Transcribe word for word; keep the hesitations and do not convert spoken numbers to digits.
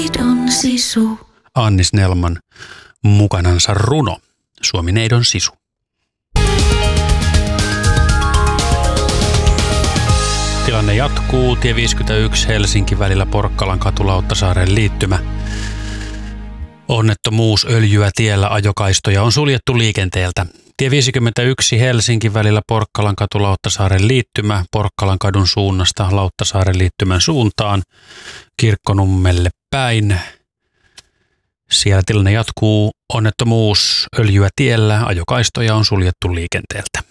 Neidon sisu. Anni Snellman mukanansa runo. Suomi neidon sisu. Tilanne jatkuu. Tie viisikymmentäyksi Helsinki välillä Porkkalan katu Lauttasaaren liittymä. Onnettomuus öljyä tiellä, ajokaistoja on suljettu liikenteeltä. Tie viisikymmentäyksi Helsinki välillä Porkkalan katu Lauttasaaren liittymä Porkkalan kadun suunnasta Lauttasaaren liittymän suuntaan Kirkkonummelle päin. Siellä tilanne jatkuu. Onnettomuus öljyä tiellä, ajokaistoja on suljettu liikenteeltä.